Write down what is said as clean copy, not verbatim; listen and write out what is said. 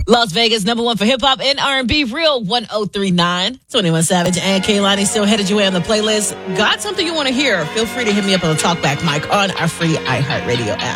Las Vegas, number one for hip-hop and R&B, Real 1039. 21 Savage and Kehlani still headed your way on the playlist. Got something you want to hear? Feel free to hit me up on the Talkback mic on our free iHeartRadio app.